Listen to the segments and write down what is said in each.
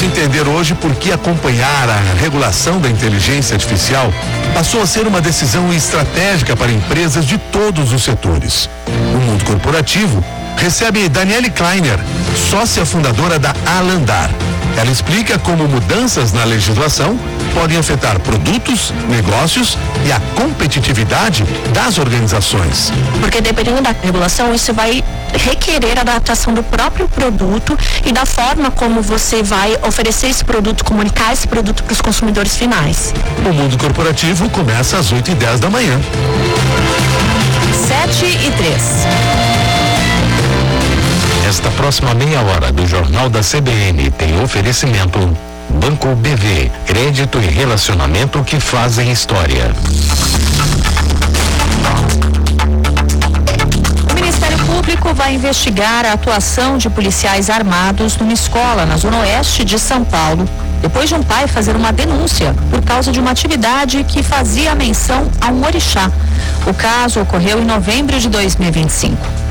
entender hoje por que acompanhar a regulação da inteligência artificial passou a ser uma decisão estratégica para empresas de todos os setores. O mundo corporativo recebe Daniele Kleiner, sócia fundadora da Alandar. Ela explica como mudanças na legislação podem afetar produtos, negócios e a competitividade das organizações. Porque dependendo da regulação, isso vai requerer a adaptação do próprio produto e da forma como você vai oferecer esse produto, comunicar esse produto para os consumidores finais. O mundo corporativo começa às 8h10 da manhã. 7h03. Esta próxima meia hora do Jornal da CBN tem oferecimento Banco BV, crédito e relacionamento que fazem história. O Ministério Público vai investigar a atuação de policiais armados numa escola na Zona Oeste de São Paulo, depois de um pai fazer uma denúncia por causa de uma atividade que fazia menção a um orixá. O caso ocorreu em novembro de 2025.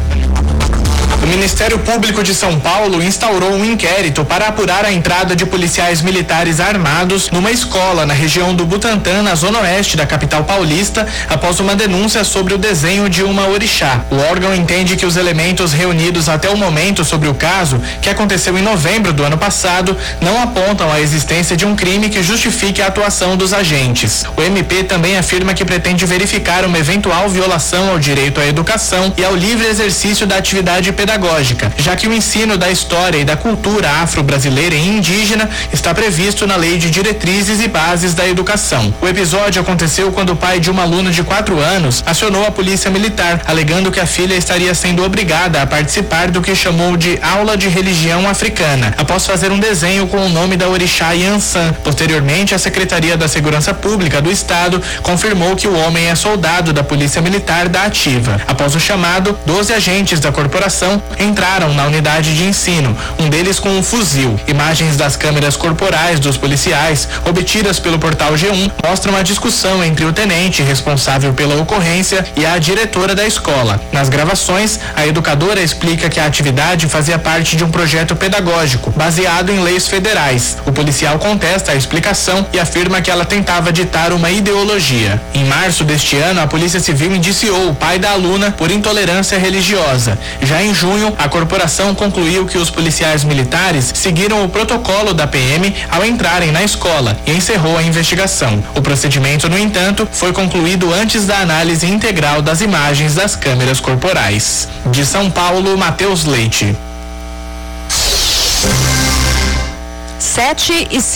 O Ministério Público de São Paulo instaurou um inquérito para apurar a entrada de policiais militares armados numa escola na região do Butantã, na zona oeste da capital paulista, após uma denúncia sobre o desenho de uma orixá. O órgão entende que os elementos reunidos até o momento sobre o caso, que aconteceu em novembro do ano passado, não apontam a existência de um crime que justifique a atuação dos agentes. O MP também afirma que pretende verificar uma eventual violação ao direito à educação e ao livre exercício da atividade pedagógica, já que o ensino da história e da cultura afro-brasileira e indígena está previsto na Lei de Diretrizes e Bases da Educação. O episódio aconteceu quando o pai de uma aluna de 4 anos acionou a polícia militar, alegando que a filha estaria sendo obrigada a participar do que chamou de aula de religião africana, após fazer um desenho com o nome da orixá Yansan. Posteriormente, a Secretaria da Segurança Pública do Estado confirmou que o homem é soldado da Polícia Militar da Ativa. Após o chamado, 12 agentes da corporação entraram na unidade de ensino, um deles com um fuzil. Imagens das câmeras corporais dos policiais, obtidas pelo portal G1, mostram a discussão entre o tenente responsável pela ocorrência e a diretora da escola. Nas gravações, a educadora explica que a atividade fazia parte de um projeto pedagógico, baseado em leis federais. O policial contesta a explicação e afirma que ela tentava ditar uma ideologia. Em março deste ano, a Polícia Civil indiciou o pai da aluna por intolerância religiosa. Já em junho, a corporação concluiu que os policiais militares seguiram o protocolo da PM ao entrarem na escola e encerrou a investigação. O procedimento, no entanto, foi concluído antes da análise integral das imagens das câmeras corporais. De São Paulo, Matheus Leite. 7h05.